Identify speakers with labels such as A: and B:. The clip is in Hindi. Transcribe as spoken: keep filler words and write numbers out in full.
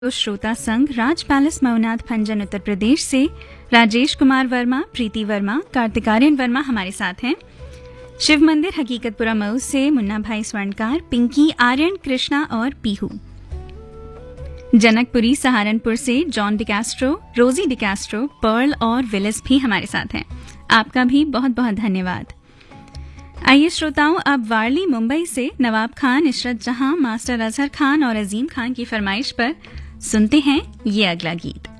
A: तो श्रोता संघ राज पैलेस मऊनाथ भंजन उत्तर प्रदेश से राजेश कुमार वर्मा, प्रीति वर्मा, कार्तिकार्यन वर्मा हमारे साथ हैं। शिव मंदिर हकीकतपुरा मऊ से मुन्ना भाई स्वर्णकार, पिंकी, आर्यन, कृष्णा और पीहू। जनकपुरी सहारनपुर से जॉन डिकास्ट्रो, रोजी डिकास्ट्रो, पर्ल और विलिस भी हमारे साथ हैं। आपका भी बहुत बहुत धन्यवाद। आइए श्रोताओं, अब वारली मुंबई से नवाब खान, इशरत जहां, मास्टर अजहर खान और अजीम खान की फरमाइश पर सुनते हैं ये अगला गीत।